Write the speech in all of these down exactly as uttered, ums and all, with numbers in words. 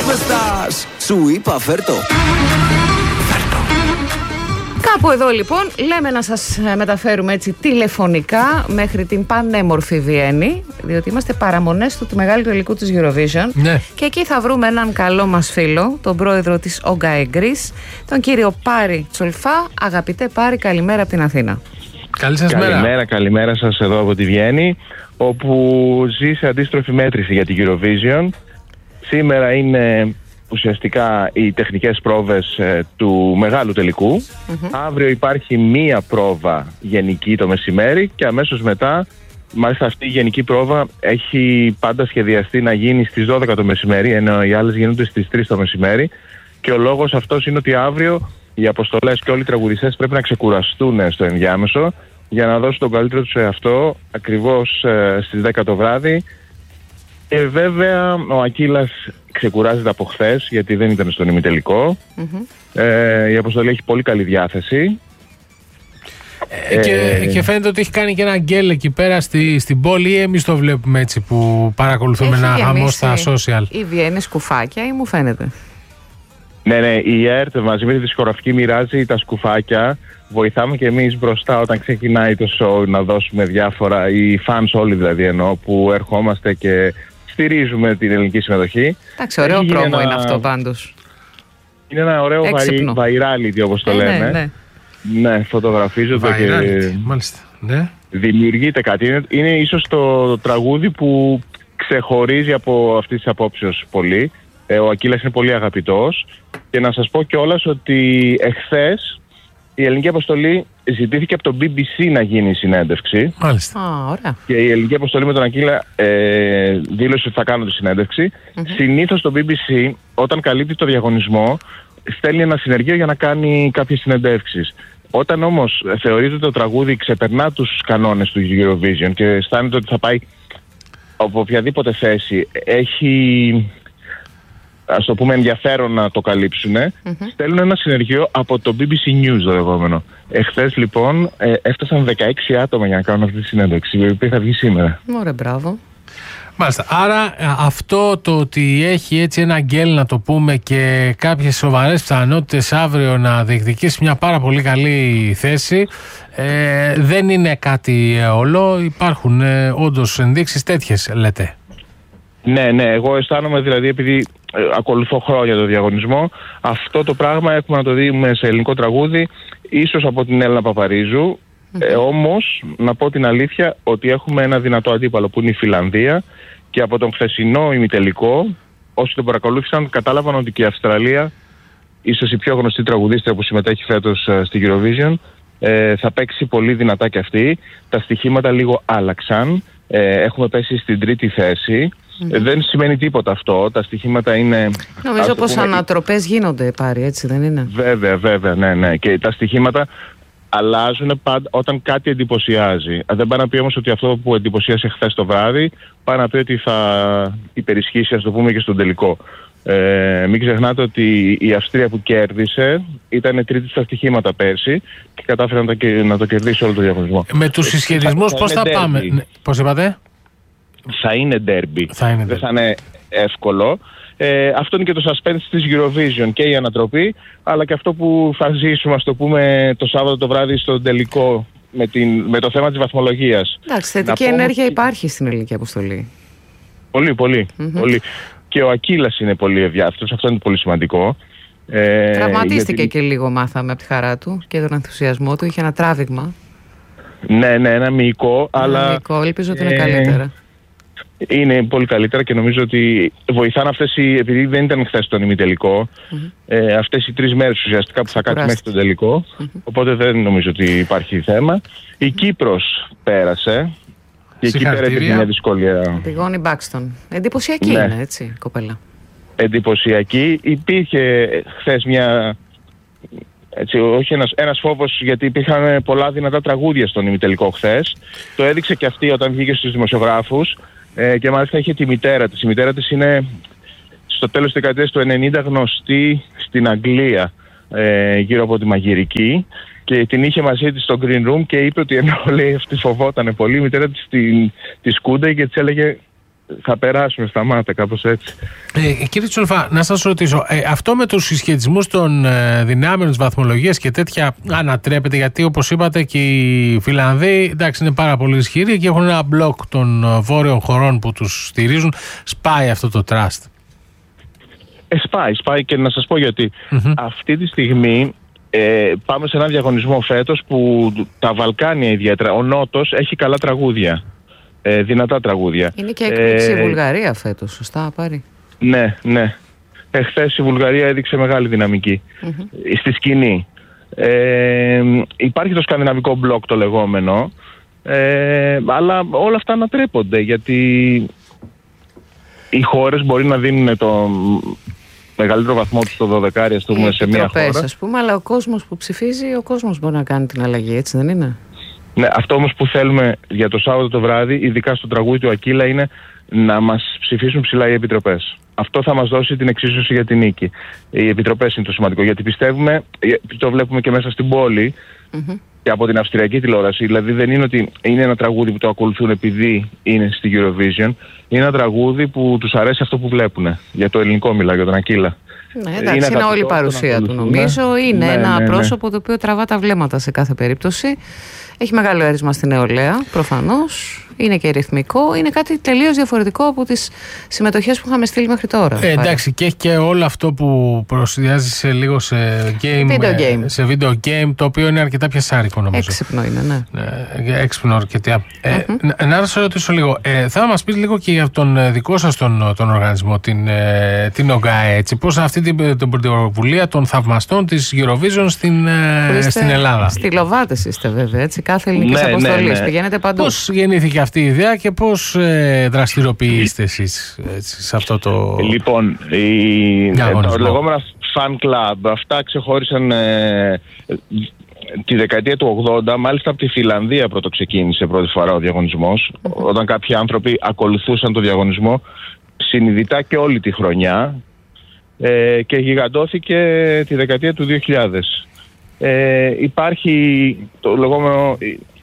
superstars. Σου είπα φέρτο. Κάπου εδώ λοιπόν λέμε να σας μεταφέρουμε έτσι τηλεφωνικά μέχρι την πανέμορφη Βιέννη, διότι είμαστε παραμονές του μεγάλου τελικού της Eurovision, ναι. Και εκεί θα βρούμε έναν καλό μας φίλο, τον πρόεδρο της OGAE Greece, τον κύριο Πάρη Τσολφά. Αγαπητέ Πάρη, καλημέρα από την Αθήνα. Καλή σας μέρα. Καλημέρα, καλημέρα σας εδώ από τη Βιέννη, όπου ζει σε αντίστροφη μέτρηση για την Eurovision. Σήμερα είναι ουσιαστικά οι τεχνικές πρόβες ε, του μεγάλου τελικού. Mm-hmm. Αύριο υπάρχει μία πρόβα γενική το μεσημέρι και αμέσως μετά, μάλιστα αυτή η γενική πρόβα έχει πάντα σχεδιαστεί να γίνει στις δώδεκα το μεσημέρι, ενώ οι άλλες γίνονται στις τρεις το μεσημέρι, και ο λόγος αυτός είναι ότι αύριο οι αποστολές και όλοι οι τραγουδιστές πρέπει να ξεκουραστούν στο ενδιάμεσο για να δώσουν τον καλύτερο τους εαυτό ακριβώς ε, στις δέκα το βράδυ. Και βέβαια ο Ακύλας ξεκουράζεται από χθες γιατί δεν ήταν στον ημιτελικό. Mm-hmm. Ε, η αποστολή έχει πολύ καλή διάθεση. Ε, και, ε, και φαίνεται ότι έχει κάνει και ένα γκέλ εκεί πέρα στη, στην πόλη, ή εμείς το βλέπουμε έτσι που παρακολουθούμε ένα χαμό στα social? Η Βιέννη σκουφάκια ή μου φαίνεται? Ναι, ναι, η ΕΡΤ μαζί με τη δισκογραφική μοιράζει τα σκουφάκια. Βοηθάμε και εμείς μπροστά όταν ξεκινάει το show να δώσουμε διάφορα, οι fans όλοι δηλαδή εννοώ, που ερχόμαστε και στηρίζουμε την ελληνική συμμετοχή. Εντάξει, ωραίο πρόμο ένα... είναι αυτό πάντως. Είναι ένα ωραίο virality όπως το ε, λέμε. Ναι, ναι. Ναι, φωτογραφίζονται και μάλιστα, ναι. Δημιουργείται κάτι. Είναι, είναι ίσως το, το τραγούδι που ξεχωρίζει από αυτή της απόψεως πολύ. Ε, ο Ακύλας είναι πολύ αγαπητός. Και να σας πω κιόλας ότι εχθές η ελληνική αποστολή ζητήθηκε από το μπι μπι σι να γίνει η συνέντευξη. Μάλιστα. Α, ωραία. Και η ελληνική αποστολή με τον Ακύλα ε, δήλωσε ότι θα κάνουν τη συνέντευξη. Mm-hmm. Συνήθως το μπι μπι σι όταν καλύπτει το διαγωνισμό στέλνει ένα συνεργείο για να κάνει κάποιες συνεντεύξεις. Όταν όμως θεωρείται ότι το τραγούδι ξεπερνά τους κανόνες του Eurovision και αισθάνεται ότι θα πάει από οποιαδήποτε θέση, έχει, ας το πούμε, ενδιαφέρον να το καλύψουν, mm-hmm. στέλνουν ένα συνεργείο από το μπι μπι σι News το λεγόμενο. Εχθές λοιπόν ε, έφτασαν δεκαέξι άτομα για να κάνουν αυτή τη συνέντευξη, η οποία θα βγει σήμερα. Ωραία, μπράβο. Μάλιστα. Άρα αυτό το ότι έχει έτσι ένα γκέλ, να το πούμε, και κάποιες σοβαρές πιθανότητες αύριο να διεκδικήσει μια πάρα πολύ καλή θέση, ε, δεν είναι κάτι όλο. Υπάρχουν ε, όντως ενδείξεις τέτοιες, λέτε? Ναι, ναι. Εγώ αισθάνομαι, δηλαδή, επειδή ε, ακολουθώ χρόνια το διαγωνισμό, αυτό το πράγμα έχουμε να το δούμε σε ελληνικό τραγούδι, ίσως από την Έλληνα Παπαρίζου. Mm-hmm. Ε, όμως, να πω την αλήθεια, ότι έχουμε ένα δυνατό αντίπαλο που είναι η Φιλανδία, και από τον χθεσινό ημιτελικό, όσοι τον παρακολούθησαν, κατάλαβαν ότι και η Αυστραλία, ίσως η πιο γνωστή τραγουδίστρια που συμμετέχει φέτος uh, στη Eurovision, ε, θα παίξει πολύ δυνατά και αυτή. Τα στοιχήματα λίγο άλλαξαν. Ε, έχουμε πέσει στην τρίτη θέση. Mm-hmm. Ε, δεν σημαίνει τίποτα αυτό. Τα στοιχήματα είναι... Νομίζω πως πούμε... ανατροπές γίνονται, Πάρη, έτσι δεν είναι? Βέβαια, βέβαια, ναι, ναι. Και τα στοιχήματα αλλάζουν πάντα όταν κάτι εντυπωσιάζει. Δεν πάει να πει όμως ότι αυτό που εντυπωσίασε χθες το βράδυ, πάει να πει ότι θα υπερισχύσει, ας το πούμε, και στον τελικό. Ε, μην ξεχνάτε ότι η Αυστρία που κέρδισε ήταν τρίτη στα στοιχήματα πέρσι και κατάφερε να το, να το κερδίσει όλο το διαγωνισμό. Με τους συσχετισμούς πώς θα, θα πάμε? Ναι, πώς είπατε? Θα είναι ντέρμπι. Δεν θα είναι εύκολο. Ε, αυτό είναι και το suspense της Eurovision, και η ανατροπή, αλλά και αυτό που θα ζήσουμε, ας το πούμε, το Σάββατο το βράδυ στο τελικό με, την, με το θέμα της βαθμολογίας. Εντάξει, θετική ενέργεια ότι... υπάρχει στην ελληνική αποστολή. Πολύ, πολύ, mm-hmm. πολύ. Και ο Ακύλας είναι πολύ ευδιάθετος, αυτό είναι πολύ σημαντικό. Ε, Τραυματίστηκε γιατί... και λίγο, μάθαμε, από τη χαρά του και τον ενθουσιασμό του, είχε ένα τράβηγμα. Ναι, ναι, ένα μυϊκό, αλλά... Μυϊκό, ελπίζω ότι είναι ε... καλύτερα. Είναι πολύ καλύτερα και νομίζω ότι βοηθάνε αυτές οι... επειδή δεν ήταν χθες τον ημιτελικό, mm-hmm. ε, αυτές οι τρεις μέρες ουσιαστικά που θα κάτσει μέχρι τον τελικό, mm-hmm. οπότε δεν νομίζω ότι υπάρχει θέμα. Η mm-hmm. Κύπρος πέρασε και εκεί πέρα έχει μια δυσκολία. Τη Γόνη Μπάξτον. Εντυπωσιακή, ναι. Είναι, έτσι, κοπέλα. Εντυπωσιακή. Υπήρχε χθες μια... Έτσι, όχι ένας, ένας φόβος, γιατί υπήρχαν πολλά δυνατά τραγούδια στον ημιτελικό χθες. Το έδειξε και αυτή όταν βγήκε στους δημοσιογράφους. Ε, και μάλιστα είχε τη μητέρα της. Η μητέρα της είναι στο τέλος της δεκαετίας του ενενήντα γνωστή στην Αγγλία, ε, γύρω από τη μαγειρική, και την είχε μαζί της στο green room και είπε ότι ενώ λέει αυτή φοβόταν πολύ, η μητέρα της τη σκούνταγε και της έλεγε θα περάσουμε στα μάτια, κάπως έτσι. Ε, κύριε Τσολφά, να σας ρωτήσω, ε, αυτό με τους συσχετισμούς των ε, δυνάμεων της βαθμολογίας και τέτοια ανατρέπεται, γιατί όπως είπατε και οι Φιλανδοί, εντάξει, είναι πάρα πολύ ισχυροί και έχουν ένα μπλοκ των βόρειων χωρών που τους στηρίζουν. Σπάει αυτό το τραστ? Ε, σπάει, σπάει και να σας πω γιατί. Mm-hmm. Αυτή τη στιγμή ε, πάμε σε ένα διαγωνισμό φέτος που τα Βαλκάνια ιδιαίτερα, ο Νότος έχει καλά τραγούδια. Ε, δυνατά τραγούδια. Είναι και έκπληξη ε, η Βουλγαρία φέτος, σωστά πάρει? Ναι, ναι. Εχθές η Βουλγαρία έδειξε μεγάλη δυναμική mm-hmm. στη σκηνή. Ε, υπάρχει το σκανδιναβικό μπλοκ το λεγόμενο, ε, αλλά όλα αυτά ανατρέπονται, γιατί οι χώρες μπορεί να δίνουν το μεγαλύτερο βαθμό του στο δωδεκάρι, ας πούμε, σε μια χώρα. Ας πούμε, αλλά ο κόσμος που ψηφίζει, ο κόσμος μπορεί να κάνει την αλλαγή, έτσι δεν είναι? Ναι, αυτό όμως που θέλουμε για το Σάββατο το βράδυ, ειδικά στο τραγούδι του Ακύλα, είναι να μας ψηφίσουν ψηλά οι επιτροπές. Αυτό θα μας δώσει την εξίσωση για την νίκη. Οι επιτροπές είναι το σημαντικό, γιατί πιστεύουμε, το βλέπουμε και μέσα στην πόλη mm-hmm. και από την αυστριακή τηλεόραση, δηλαδή δεν είναι ότι είναι ένα τραγούδι που το ακολουθούν επειδή είναι στη Eurovision, είναι ένα τραγούδι που τους αρέσει αυτό που βλέπουν. Για το ελληνικό μιλάω, για τον Ακύλα. Ναι, εντάξει, είναι, είναι όλη η παρουσία του, νομίζω. Είναι ναι, ένα ναι, ναι. πρόσωπο το οποίο τραβά τα βλέμματα σε κάθε περίπτωση. Έχει μεγάλο έρισμα στη νεολαία, προφανώς. Είναι και ρυθμικό. Είναι κάτι τελείως διαφορετικό από τις συμμετοχές που είχαμε στείλει μέχρι τώρα. Ε, εντάξει, και έχει και όλο αυτό που προσυδειάζει σε λίγο σε game, video game. σε video game, το οποίο είναι αρκετά πιασάρικο, νομίζω. Έξυπνο είναι, ναι. Ε, έξυπνο αρκετά. Ε, mm-hmm. ε, να σας ρωτήσω λίγο. Ε, θα μας πεις λίγο και για τον δικό σας τον, τον οργανισμό, την, ε, την ΟΓΑΕ, έτσι. Πώς αυτή την, την πρωτοβουλία των θαυμαστών της Eurovision στην, ε, στην Ελλάδα. Στυλοβάτες είστε βέβαια, έτσι. Κάθε ελληνικής ναι, αποστολής. Ναι, ναι. Πηγαίνετε παντού. Πώς γεννήθηκε αυτή η ιδέα και πώς ε, δραστηριοποιείστε εσείς έτσι, σε αυτό το... Λοιπόν, η, το λεγόμενα fan club, αυτά ξεχώρισαν ε, τη δεκαετία του ογδόντα, μάλιστα από τη Φιλανδία πρώτο ξεκίνησε πρώτη φορά ο διαγωνισμός, mm-hmm. όταν κάποιοι άνθρωποι ακολουθούσαν το διαγωνισμό συνειδητά και όλη τη χρονιά, ε, και γιγαντώθηκε τη δεκαετία του δύο χιλιάδες. Ε, υπάρχει το λεγόμενο...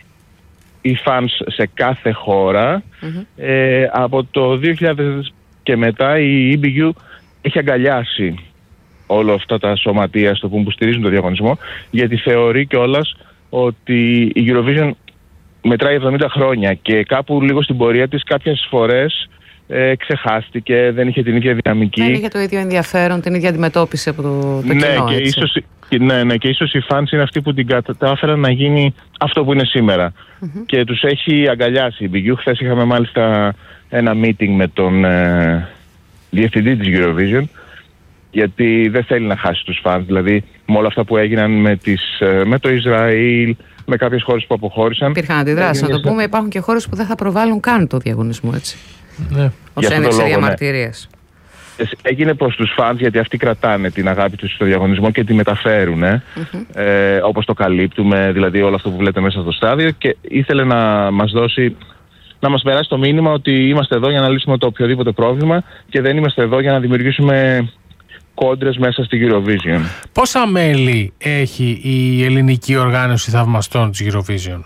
οι fans σε κάθε χώρα. Mm-hmm. Ε, από το δύο χιλιάδες και μετά η ι μπι γιου έχει αγκαλιάσει όλα αυτά τα σωματεία στο που στηρίζουν το διαγωνισμό, γιατί θεωρεί κιόλας ότι η Eurovision μετράει εβδομήντα χρόνια και κάπου λίγο στην πορεία της κάποιες φορές ε, ξεχάστηκε, δεν είχε την ίδια δυναμική. Δεν είχε το ίδιο ενδιαφέρον, την ίδια αντιμετώπιση από το, το ναι, κοινό, και έτσι. ίσως, ναι, ναι, και ίσως οι fans είναι αυτοί που την κατάφεραν να γίνει αυτό που είναι σήμερα. Mm-hmm. Και τους έχει αγκαλιάσει η ι μπι γιου. Χθες είχαμε μάλιστα ένα meeting με τον ε, διευθυντή της Eurovision, γιατί δεν θέλει να χάσει τους fans. Δηλαδή με όλα αυτά που έγιναν με, τις, ε, με το Ισραήλ, με κάποιες χώρες που αποχώρησαν. Υπήρχαν αντιδράσεις, να το πούμε. Υπάρχουν και χώρες που δεν θα προβάλλουν καν το διαγωνισμό, έτσι. Ναι. Ως ένδειξη διαμαρτυρίας. Έγινε προς τους φανς, γιατί αυτοί κρατάνε την αγάπη τους στο διαγωνισμό και τη μεταφέρουν, ε, mm-hmm. ε, όπως το καλύπτουμε, δηλαδή όλο αυτό που βλέπετε μέσα στο στάδιο, και ήθελε να μας δώσει, να μας περάσει το μήνυμα ότι είμαστε εδώ για να λύσουμε το οποιοδήποτε πρόβλημα και δεν είμαστε εδώ για να δημιουργήσουμε κόντρες μέσα στη Eurovision. Πόσα μέλη έχει η ελληνική οργάνωση θαυμαστών της Eurovision?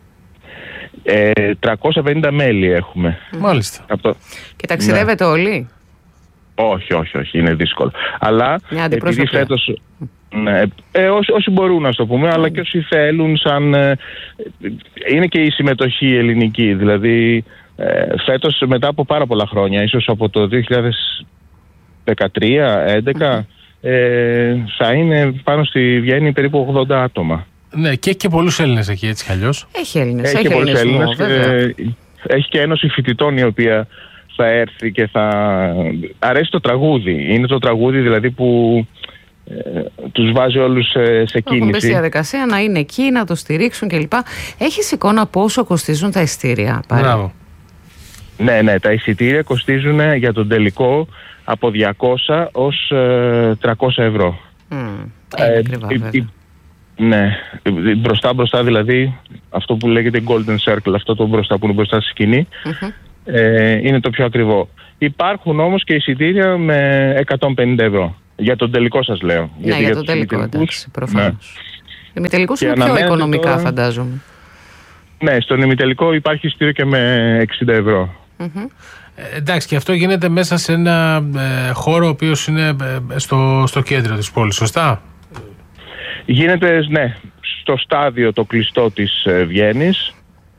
Ε, τριακόσια πενήντα μέλη έχουμε. Μάλιστα. Αυτό... Και ταξιδεύετε ναι. όλοι? Όχι, όχι, όχι, είναι δύσκολο. Αλλά επειδή φέτος, ναι, ε, όσοι, όσοι μπορούν να το πούμε, mm. αλλά και όσοι θέλουν, σαν, ε, είναι και η συμμετοχή ελληνική. Δηλαδή ε, φέτος μετά από πάρα πολλά χρόνια, ίσως από το δύο χιλιάδες δεκατρία έντεκα, mm. ε, θα είναι πάνω στη Βιέννη περίπου ογδόντα άτομα. Ναι, και έχει και πολλούς Έλληνες εκεί, έτσι κι αλλιώς. Έχει Έλληνες, έχει, έχει και πολλούς Έλληνες. ε, έχει και ένωση φοιτητών η οποία θα έρθει και θα... Αρέσει το τραγούδι. Είναι το τραγούδι δηλαδή που ε, τους βάζει όλους σε, σε κίνηση. Έχουν μπει στη διαδικασία να είναι εκεί, να το στηρίξουν κλπ. Έχεις εικόνα πόσο κοστίζουν τα εισιτήρια? Μπράβο. Ναι, ναι, τα εισιτήρια κοστίζουν για τον τελικό από διακόσια ως ε, τριακόσια ευρώ. Mm, ε, ακριβά, ε, ε, ναι, μπροστά μπροστά δηλαδή αυτό που λέγεται golden circle, αυτό το μπροστά που είναι μπροστά στη σκηνή, mm-hmm. ε, είναι το πιο ακριβό. Υπάρχουν όμως και εισιτήρια με εκατόν πενήντα ευρώ. Για τον τελικό σας λέω. Ναι, γιατί για, για τον τελικό, εντάξει, προφανώς. Ναι. Οι ημιτελικούς είναι πιο οικονομικά τώρα... φαντάζομαι. Ναι, στον ημιτελικό υπάρχει εισιτήριο και με εξήντα ευρώ. Mm-hmm. Ε, εντάξει, και αυτό γίνεται μέσα σε ένα ε, χώρο ο οποίος είναι ε, στο, στο κέντρο της πόλης, σωστά? Γίνεται, ναι, στο στάδιο το κλειστό της ε, Βιέννης.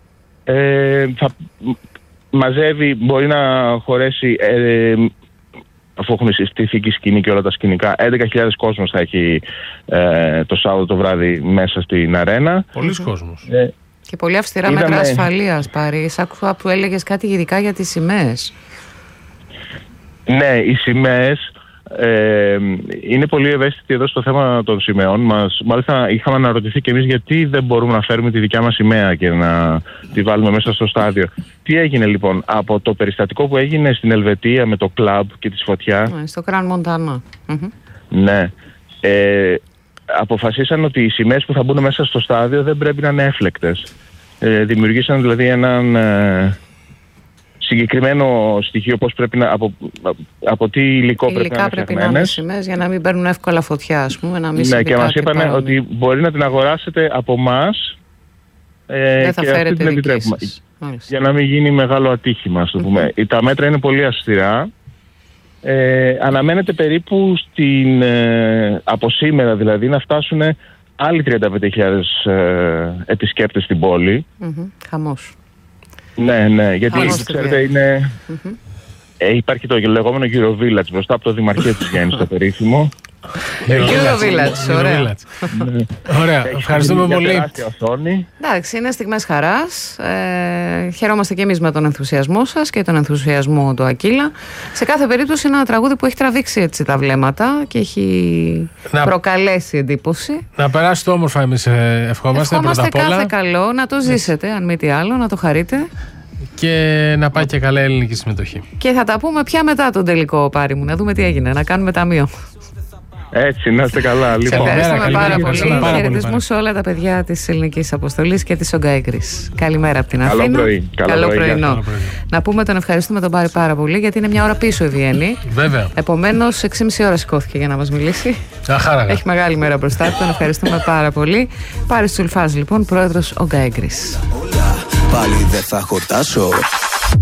Ε, θα μαζεύει, μπορεί να χωρέσει, ε, αφού έχουν συστηθεί και η σκηνή και όλα τα σκηνικά, έντεκα χιλιάδες κόσμος θα έχει ε, το Σάββατο το βράδυ μέσα στην αρένα. Πολλοί κόσμος. Ε, και πολύ αυστηρά είδαμε... μέτρα ασφαλείας, Πάρη. Άκουγα που έλεγες κάτι ειδικά για τις σημαίες. Ναι, οι σημαίες ε, είναι πολύ ευαίσθητοι εδώ στο θέμα των σημαίων μας. Μάλιστα είχαμε αναρωτηθεί και εμείς γιατί δεν μπορούμε να φέρουμε τη δικιά μας σημαία και να τη βάλουμε μέσα στο στάδιο. Τι έγινε λοιπόν από το περιστατικό που έγινε στην Ελβετία με το κλαμπ και τη φωτιά? Ναι, στο Κραν Μοντάνα. Ναι. Ε, αποφασίσαν ότι οι σημαίες που θα μπουν μέσα στο στάδιο δεν πρέπει να είναι έφλεκτες. Ε, δημιουργήσαν δηλαδή έναν ε, συγκεκριμένο στοιχείο, πώς πρέπει να, από, από τι υλικό υλικά πρέπει να είναι πρέπει να είναι σημαίες για να μην παίρνουν εύκολα φωτιά, ας πούμε, να μην ναι, και μας είπαν παρόμοιο. ότι μπορεί να την αγοράσετε από εμάς ε, δεν θα και αυτή την επιτρέπουμε. Για να μην γίνει μεγάλο ατύχημα, ας το πούμε. Mm-hmm. Τα μέτρα είναι πολύ αυστηρά. Ε, αναμένεται περίπου στην, ε, από σήμερα δηλαδή να φτάσουν άλλοι τριάντα πέντε χιλιάδες ε, επισκέπτες στην πόλη. Mm-hmm. Χαμός. Ναι, ναι, γιατί Χαμός, ξέρετε είναι... Mm-hmm. Ε, υπάρχει το λεγόμενο Eurovillage μπροστά από το Δημαρχείο της Βιέννης, το περίφημο. Eurovillage, ωραία. Ωραία, ευχαριστούμε πολύ. Εντάξει, είναι στιγμές χαράς. Ε, χαιρόμαστε και εμείς με τον ενθουσιασμό σας και τον ενθουσιασμό του Ακύλα. Σε κάθε περίπτωση είναι ένα τραγούδι που έχει τραβήξει έτσι τα βλέμματα και έχει να... προκαλέσει εντύπωση. Να περάσετε όμορφα, εμείς ευχόμαστε. Ευχόμαστε κάθε καλό, να το ζήσετε, αν μη τι άλλο, να το χαρείτε. Και να πάει και καλά ελληνική συμμετοχή. Και θα τα πούμε πια μετά τον τελικό, Πάρη μου, να δούμε τι έγινε, να κάνουμε ταμείο. Έτσι, να είστε καλά. Λοιπόν, σε ευχαριστούμε πάρα πολύ. πάρα Χαιρετισμούς πολύ. σε όλα τα παιδιά της Ελληνικής Αποστολής και της Ογκάιγκρης. Καλημέρα από την Αθήνα. Καλό πρωί. Καλό, Καλό πρωινό. Να πούμε τον ευχαριστούμε τον Πάρη πάρα πολύ, γιατί είναι μια ώρα πίσω η Βιέννη. Βέβαια. Επομένως, έξι και μισή ώρα σηκώθηκε για να μας μιλήσει. Αχάρα. Έχει μεγάλη μέρα μπροστά του. Τον ευχαριστούμε πάρα πολύ. Πάρης Τσουλφάς, λοιπόν, πρόεδρος Ογκάιγκρης. Πάλι δεν θα χορτάσω.